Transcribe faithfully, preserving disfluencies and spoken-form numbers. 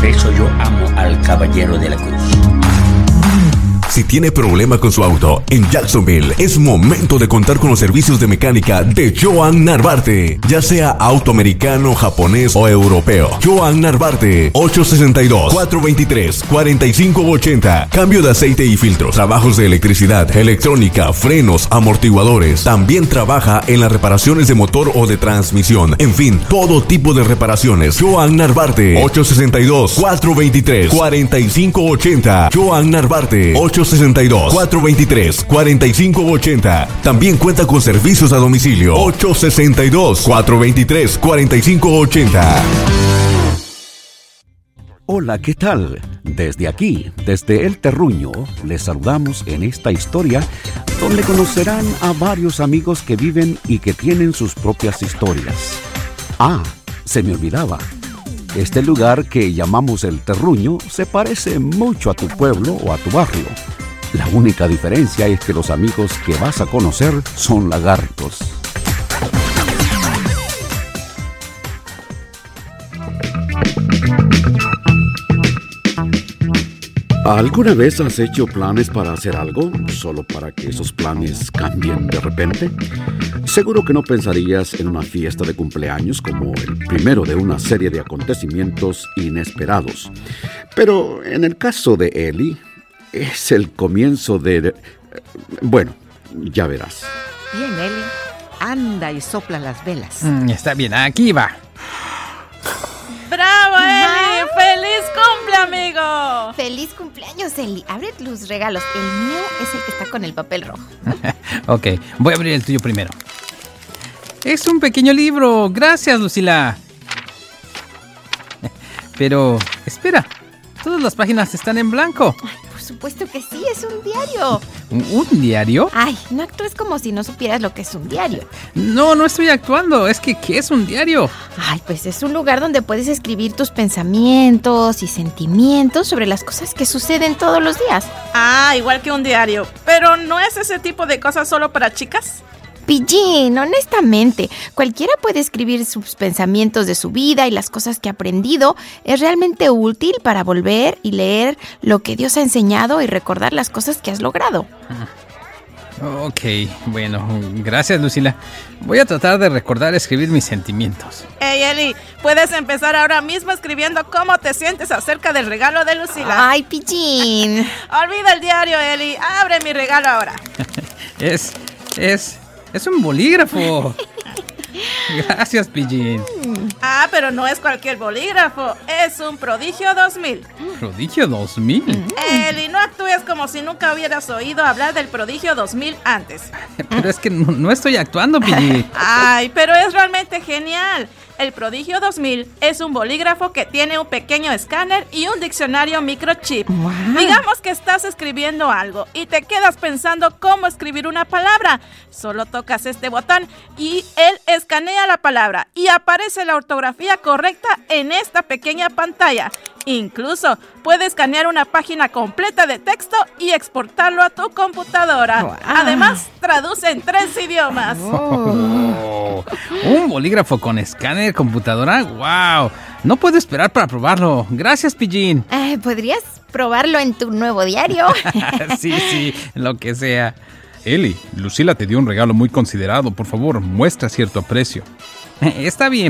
Por eso yo amo al Caballero de la Cruz. Si tiene problema con su auto en Jacksonville, es momento de contar con los servicios de mecánica de Joan Narvarte. Ya sea auto americano, japonés o europeo. Joan Narvarte, ocho seis dos, cuatro dos tres, cuatro cinco ocho cero. Cambio de aceite y filtros, trabajos de electricidad, electrónica, frenos, amortiguadores. También trabaja en las reparaciones de motor o de transmisión. En fin, todo tipo de reparaciones. Joan Narvarte, ocho seis dos, cuatro dos tres, cuatro cinco ocho cero. Joan Narvarte, ocho seis dos, cuatro dos tres, cuatro cinco ocho cero. También cuenta con servicios a domicilio. ocho seis dos, cuatro dos tres, cuatro cinco ocho cero. Hola, ¿qué tal? Desde aquí, desde El Terruño, les saludamos en esta historia donde conocerán a varios amigos que viven y que tienen sus propias historias. Ah, se me olvidaba. Este lugar que llamamos El Terruño se parece mucho a tu pueblo o a tu barrio. La única diferencia es que los amigos que vas a conocer son lagartos. ¿Alguna vez has hecho planes para hacer algo, solo para que esos planes cambien de repente? Seguro que no pensarías en una fiesta de cumpleaños como el primero de una serie de acontecimientos inesperados. Pero en el caso de Eli, es el comienzo de... Bueno, ya verás. Bien, Eli. Anda y sopla las velas. Mm, está bien, aquí va. ¡Bravo, Eli! ¡Feliz cumple, amigo! ¡Feliz cumpleaños, Eli! Abre los regalos. El mío es el que está con el papel rojo. Ok, voy a abrir el tuyo primero. Es un pequeño libro. Gracias, Lucila. Pero, espera. Todas las páginas están en blanco. Ay, por supuesto que sí, es un diario. ¿Un, un diario? Ay, no actúes como si no supieras lo que es un diario. No, no estoy actuando. Es que, ¿qué es un diario? Ay, pues es un lugar donde puedes escribir tus pensamientos y sentimientos sobre las cosas que suceden todos los días. Ah, igual que un diario. Pero ¿no es ese tipo de cosas solo para chicas? Pillín, honestamente, cualquiera puede escribir sus pensamientos de su vida y las cosas que ha aprendido. Es realmente útil para volver y leer lo que Dios ha enseñado y recordar las cosas que has logrado. Ok, bueno, gracias, Lucila. Voy a tratar de recordar escribir mis sentimientos. Hey, Eli, puedes empezar ahora mismo escribiendo cómo te sientes acerca del regalo de Lucila. Ay, Pillín. Olvida el diario, Eli. Abre mi regalo ahora. Es, es... Es un bolígrafo. Gracias, Pillín. Ah, pero no es cualquier bolígrafo. Es un Prodigio dos mil. ¿Prodigio dos mil? Eli, no actúes como si nunca hubieras oído hablar del Prodigio dos mil antes. Pero es que no, no estoy actuando, Pillín. Ay, pero es realmente genial. El Prodigio dos mil es un bolígrafo que tiene un pequeño escáner y un diccionario microchip. Wow. Digamos que estás escribiendo algo y te quedas pensando cómo escribir una palabra. Solo tocas este botón y él escanea la palabra y aparece la ortografía correcta en esta pequeña pantalla. Incluso puedes escanear una página completa de texto y exportarlo a tu computadora. Wow. Además, traduce en tres idiomas. Oh, ¿un bolígrafo con escáner computadora? ¡Wow! No puedo esperar para probarlo. Gracias, Pillín. Eh, ¿Podrías probarlo en tu nuevo diario? Sí, sí, lo que sea. Eli, Lucila te dio un regalo muy considerado. Por favor, muestra cierto aprecio. Está bien.